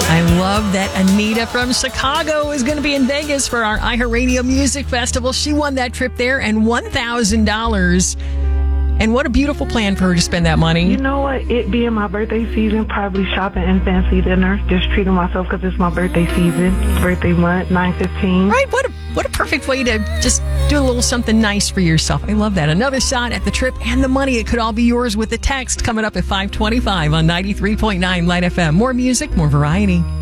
I love that Anita from Chicago is going to be in Vegas for our iHeartRadio Music Festival. She won that trip there and $1,000. And what a beautiful plan for her to spend that money. You know what? It being my birthday season, probably shopping and fancy dinner. Just treating myself because it's my birthday season, birthday month, 9/15. Right. What a perfect way to just do a little something nice for yourself. I love that. Another shot at the trip and the money. It could all be yours with the text coming up at 5:25 on 93.9 Light FM. More music, more variety.